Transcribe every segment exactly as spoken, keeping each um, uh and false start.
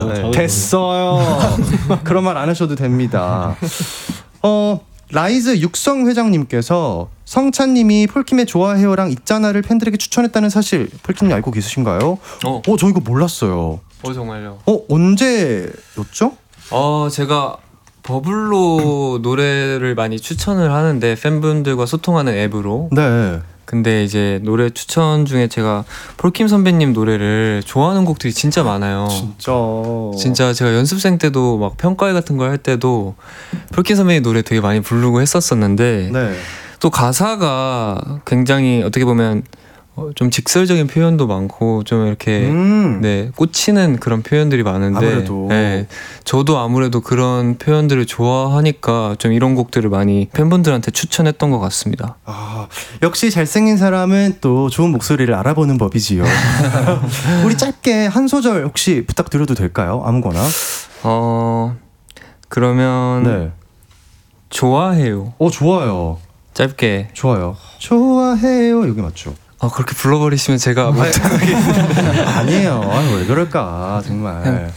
네. 됐어요. 그런 말 안 하셔도 됩니다. 어 라이즈 육성 회장님께서 성찬님이 폴킴의 좋아해요랑 있잖아를 팬들에게 추천했다는 사실 폴킴님 알고 계신가요? 어, 어 저 이거 몰랐어요. 어 정말요. 어 언제였죠? 어 제가 버블로 노래를 많이 추천을 하는데 팬분들과 소통하는 앱으로. 네. 근데 이제 노래 추천 중에 제가 폴킴 선배님 노래를 좋아하는 곡들이 진짜 많아요. 진짜. 진짜 제가 연습생 때도 막 평가회 같은 걸 할 때도 폴킴 선배님 노래 되게 많이 부르고 했었었는데 네. 또 가사가 굉장히 어떻게 보면 어, 좀 직설적인 표현도 많고 좀 이렇게 음. 네 꽂히는 그런 표현들이 많은데 아무래도. 네, 저도 아무래도 그런 표현들을 좋아하니까 좀 이런 곡들을 많이 팬분들한테 추천했던 것 같습니다. 아, 역시 잘생긴 사람은 또 좋은 목소리를 알아보는 법이지요. 우리 짧게 한 소절 혹시 부탁드려도 될까요? 아무거나. 어 그러면 네. 좋아해요. 어 좋아요. 짧게. 좋아요. 좋아해요. 여기 맞죠? 아 그렇게 불러버리시면 제가 못 아니에요. 아유, 왜 그럴까 정말.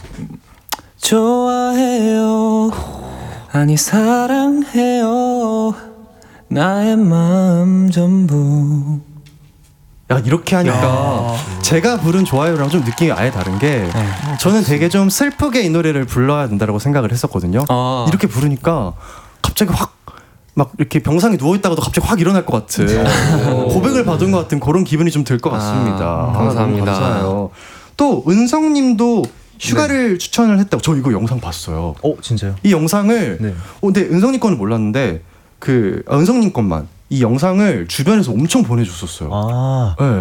좋아해요. 아니 사랑해요. 나의 마음 전부. 야 이렇게 하니까 제가 부른 좋아요랑 좀 느낌이 아예 다른 게 네. 저는 되게 좀 슬프게 이 노래를 불러야 된다고 생각을 했었거든요. 아. 이렇게 부르니까 갑자기 확 막 이렇게 병상에 누워 있다가도 갑자기 확 일어날 것 같은 고백을 받은 것 같은 그런 기분이 좀 들 것 같습니다. 아, 아, 감사합니다. 너무 감사해요. 또 은성님도 휴가를 네. 추천을 했다고. 저 이거 영상 봤어요. 어 진짜요? 이 영상을 네. 어, 근데 은성님 거는 몰랐는데 그 아, 은성님 것만 이 영상을 주변에서 엄청 보내줬었어요. 아 네.